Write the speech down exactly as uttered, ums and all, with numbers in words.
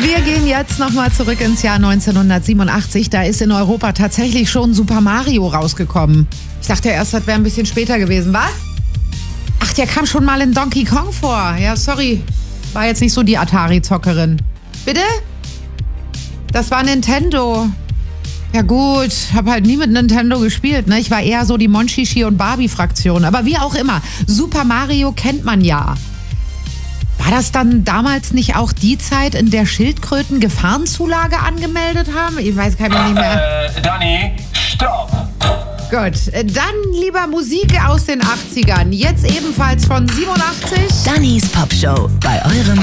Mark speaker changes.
Speaker 1: Wir gehen jetzt nochmal zurück ins Jahr neunzehnhundertsiebenundachtzig. Da ist in Europa tatsächlich schon Super Mario rausgekommen. Ich dachte erst, das wäre ein bisschen später gewesen. Was? Ach, der kam schon mal in Donkey Kong vor. Ja, sorry. War jetzt nicht so die Atari-Zockerin. Bitte? Das war Nintendo. Ja gut, hab halt nie mit Nintendo gespielt, ne? Ich war eher so die Monchichi und Barbie-Fraktion. Aber wie auch immer, Super Mario kennt man ja. War das dann damals nicht auch die Zeit, in der Schildkröten Gefahrenzulage angemeldet haben? Ich weiß gar nicht mehr.
Speaker 2: Äh, Dani, stopp!
Speaker 1: Gut, dann lieber Musik aus den achtzigern. Jetzt ebenfalls von siebenundachtzig.
Speaker 3: Dannys Popshow bei eurem